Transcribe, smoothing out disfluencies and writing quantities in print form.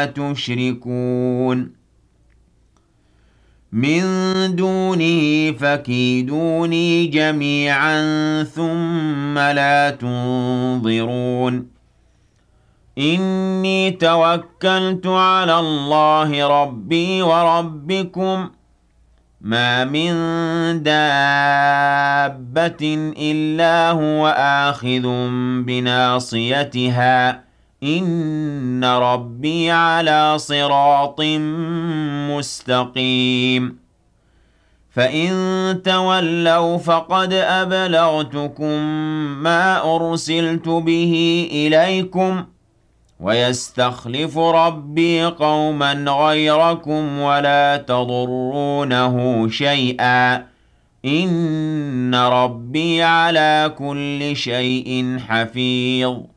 لا تشركون من دونه فكيدوني جميعا ثم لا تنظرون إني توكلت على الله ربي وربكم ما من دابة إلا هو آخذ بناصيتها إن ربي على صراط مستقيم فإن تولوا فقد أبلغتكم ما أرسلت به إليكم ويستخلف ربي قوما غيركم ولا تضرونه شيئا إن ربي على كل شيء حفيظ